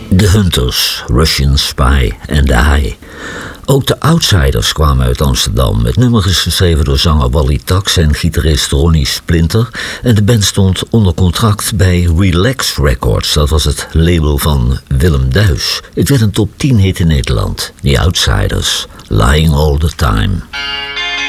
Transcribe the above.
The Hunters, Russian Spy en The High. Ook de Outsiders kwamen uit Amsterdam. Het nummer is geschreven door zanger Wally Tax en gitarist Ronnie Splinter. En de band stond onder contract bij Relax Records. Dat was het label van Willem Duis. Het werd een top 10 hit in Nederland. The Outsiders, Lying All The Time.